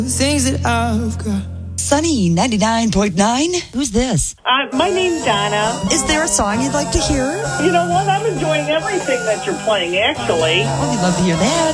Things that I've got. Sunny 99.9. Who's this? My name's Donna. Is there a song you'd like to hear? You know what? I'm enjoying everything that you're playing, actually. Oh, we'd love to hear that.